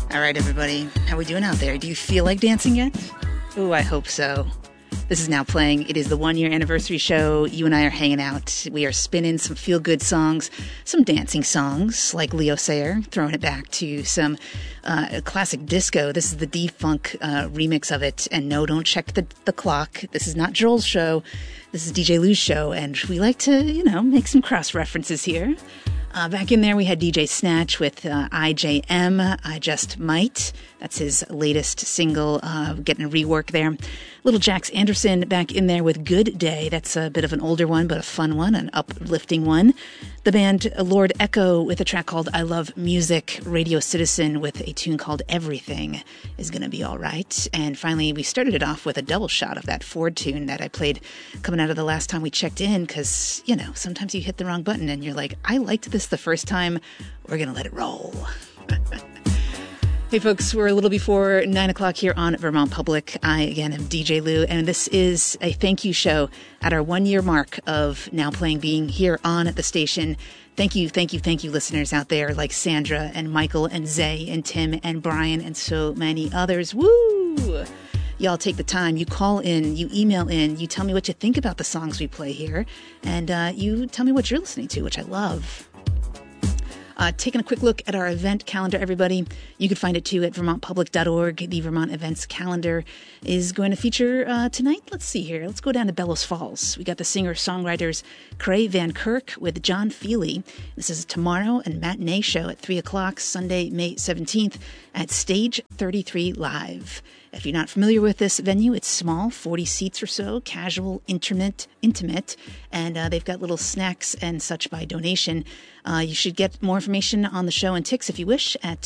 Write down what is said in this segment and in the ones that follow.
All right, everybody. How we doing out there? Do you feel like dancing yet? Ooh, I hope so. This is Now Playing. It is the 1-year anniversary show. You and I are hanging out. We are spinning some feel-good songs, some dancing songs like Leo Sayer, throwing it back to some classic disco. This is the D-Funk remix of it. And no, don't check the clock. This is not Joel's show. This is DJ Lou's show. And we like to, make some cross-references here. Back in there, we had DJ Snatch with IJM, I Just Might. That's his latest single, getting a rework there. Little Jax Anderson back in there with Good Day. That's a bit of an older one, but a fun one, an uplifting one. The band Lord Echo with a track called I Love Music. Radio Citizen with a tune called Everything is going to be all right. And finally, we started it off with a double shot of that Ford tune that I played coming out of the last time we checked in, because, sometimes you hit the wrong button and you're like, I liked this the first time. We're going to let it roll. Hey folks, we're a little before 9 o'clock here on Vermont Public. I, again, am DJ Lou, and this is a thank you show at our 1-year mark of Now Playing being here on the station. Thank you, listeners out there like Sandra and Michael and Zay and Tim and Brian and so many others. Woo! Y'all take the time, you call in, you email in, you tell me what you think about the songs we play here, and you tell me what you're listening to, which I love. Taking a quick look at our event calendar, everybody. You can find it, too, at vermontpublic.org. The Vermont Events Calendar is going to feature tonight. Let's see here. Let's go down to Bellows Falls. We got the singer-songwriters Cray Van Kirk with John Feely. This is tomorrow, a matinee show at 3 o'clock, Sunday, May 17th, at Stage 33 Live. If you're not familiar with this venue, it's small, 40 seats or so, casual, intimate, and they've got little snacks and such by donation. You should get more information on the show and tics if you wish at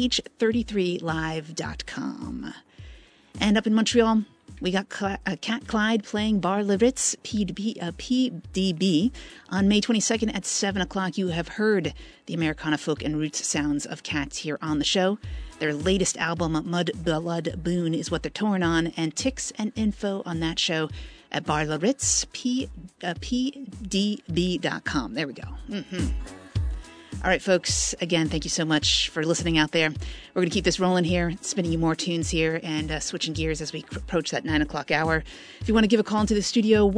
stage33live.com. And up in Montreal, we got Cat Clyde playing Bar Le Ritz PDB on May 22nd at 7 o'clock. You have heard the Americana folk and roots sounds of Cat here on the show. Their latest album, Mud Blood Boon, is what they're touring on, and tics and info on that show at Bar Le Ritz, pdb.com. There we go. All right, folks, again, thank you so much for listening out there. We're going to keep this rolling here, spinning you more tunes here, and switching gears as we approach that 9 o'clock hour. If you want to give a call into the studio,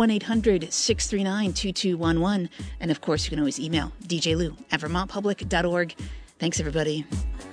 1-800-639-2211. And, of course, you can always email djlou@vermontpublic.org. Thanks, everybody.